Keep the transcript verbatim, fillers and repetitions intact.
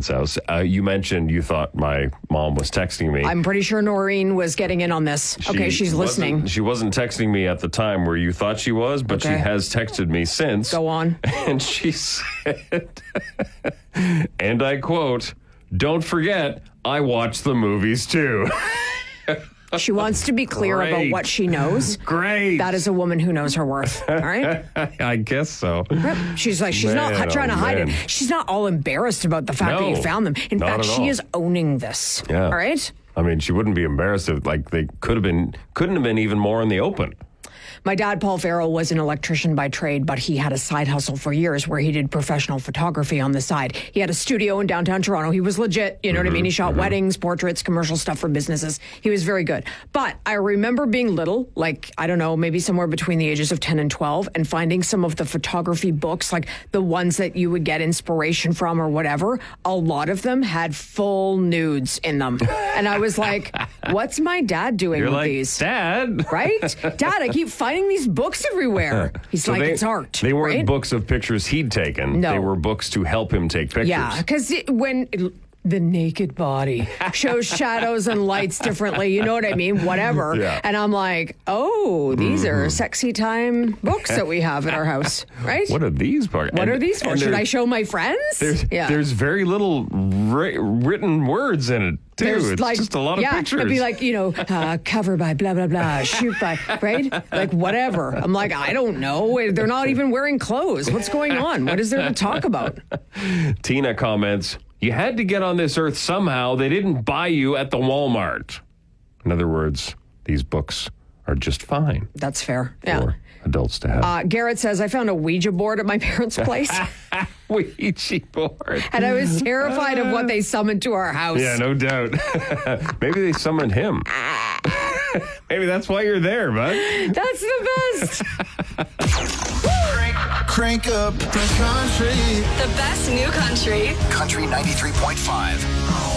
parents' house. Uh, you mentioned you thought my mom was texting me. I'm pretty sure Noreen was getting in on this. She okay, she's listening. wasn't- She wasn't texting me at the time where you thought she was, but she Okay. has texted me since. Go on. And she said, and I quote, "Don't forget, I watch the movies too." She wants to be clear Great. about what she knows. Great. That is a woman who knows her worth. All right? I guess so. She's like, she's Man, not trying to oh, hide man. it. She's not all embarrassed about the fact No, that you found them. In not fact, at she all. is owning this. Yeah. All right? I mean, she wouldn't be embarrassed if, like, they could have been, couldn't have been even more in the open. My dad, Paul Farrell, was an electrician by trade, but he had a side hustle for years where he did professional photography on the side. He had a studio in downtown Toronto. He was legit, you know Mm-hmm, what I mean? He shot weddings, portraits, commercial stuff for businesses. He was very good. But I remember being little, like, I don't know, maybe somewhere between the ages of ten and twelve, and finding some of the photography books, like the ones that you would get inspiration from or whatever. A lot of them had full nudes in them. And I was like, what's my dad doing You're with like, these? Dad. Right? Dad, I keep finding these books everywhere. He's So like, they, it's art. They weren't right? books of pictures he'd taken. No. They were books to help him take pictures. Yeah, because when the naked body shows shadows and lights differently, you know what I mean? Whatever. Yeah. And I'm like, oh, these Mm-hmm. are sexy time books that we have at our house, right? What are these books? What are these for? Should I show my friends? There's, yeah. there's very little ri- written words in it, too. There's it's like, just a lot of yeah, pictures. It'd be like, you know, uh, cover by blah, blah, blah, shoot by, right? Like, whatever. I'm like, I don't know. They're not even wearing clothes. What's going on? What is there to talk about? Tina comments, "You had to get on this earth somehow. They didn't buy you at the Walmart." In other words, these books are just fine That's fair. Yeah. for adults to have. Uh, Garrett says, I found a Ouija board at my parents' place, Ouija board. and I was terrified of what they summoned to our house. Yeah, no doubt. Maybe they summoned him. Maybe that's why you're there, bud. That's the best. Crank, crank up the country. The best new country. Country ninety-three point five.